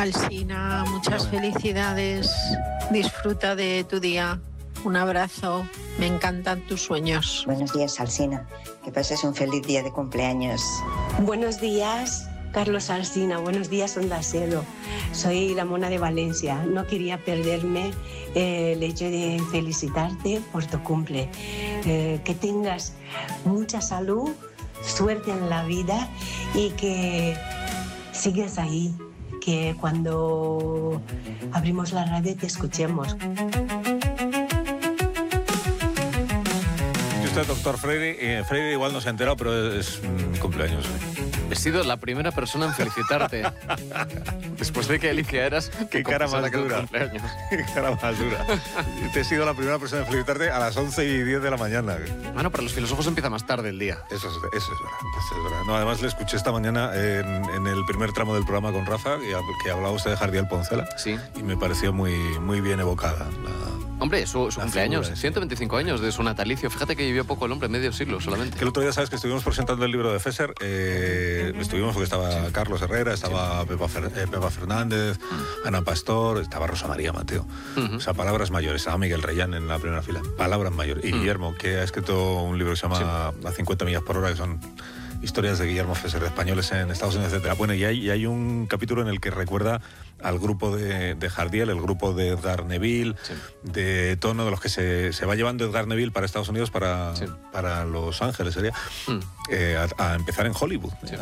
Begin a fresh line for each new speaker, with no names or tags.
Alsina, muchas felicidades. Disfruta de tu día. Un abrazo. Me encantan tus sueños.
Buenos días, Alsina. Que pases un feliz día de cumpleaños.
Buenos días, Carlos Alsina. Buenos días, Onda Cero. Soy la Mona de Valencia. No quería perderme el hecho de felicitarte por tu cumple. Que tengas mucha salud, suerte en la vida y que sigues ahí. Que cuando abrimos la radio te escuchemos.
Usted, doctor Freire, Freire igual no se ha enterado, pero es cumpleaños.
He sido la primera persona en felicitarte. Después de que Alicia eras...
Qué cara más dura. Qué cara más dura. Te he sido la primera persona en felicitarte a las 11:10 de la mañana.
Bueno, para los filósofos empieza más tarde el día.
Eso es verdad. No, además le escuché esta mañana en el primer tramo del programa con Rafa, que hablaba usted de Jardiel Poncela.
Sí.
Y me pareció muy, muy bien evocada
Hombre, su cumpleaños,
figura,
125 años de su natalicio. Fíjate que vivió poco el hombre, medio siglo solamente.
Que el otro día, sabes, que estuvimos presentando el libro de Fesser. Estuvimos porque estaba Carlos Herrera, estaba Pepa Fernández, Ana Pastor, estaba Rosa María Mateo. O sea, palabras mayores. Estaba Miguel Reyán en la primera fila. Palabras mayores. Y Guillermo, que ha escrito un libro que se llama A 50 millas por hora, que son historias de Guillermo Fesser, de españoles en Estados Unidos, etc. Bueno, y hay un capítulo en el que recuerda al grupo de Jardiel, el grupo de Edgar Neville, de Tono, de los que se va llevando Edgar Neville para Estados Unidos, para Los Ángeles, sería, a empezar en Hollywood.